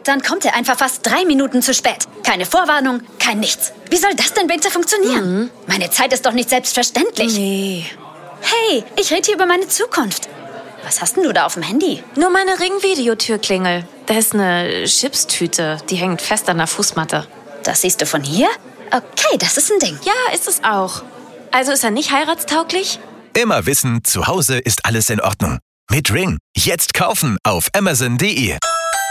Dann kommt er einfach fast 3 Minuten zu spät. Keine Vorwarnung, kein nichts. Wie soll das denn bitte funktionieren? Meine Zeit ist doch nicht selbstverständlich. Nee. Hey, ich rede hier über meine Zukunft. Was hast denn du da auf dem Handy? Nur meine Ring-Videotürklingel. Da ist eine Chipstüte, die hängt fest an der Fußmatte. Das siehst du von hier? Okay, das ist ein Ding. Ja, ist es auch. Also ist er nicht heiratstauglich? Immer wissen, zu Hause ist alles in Ordnung. Mit Ring. Jetzt kaufen auf Amazon.de.